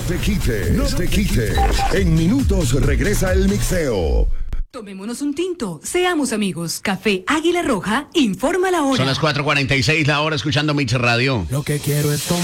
te quites, no te quites. En minutos regresa el mixeo. Tomémonos un tinto, seamos amigos. Café Águila Roja informa la hora. Son las 4:46 la hora, escuchando Mix Radio. Lo que quiero es tomar.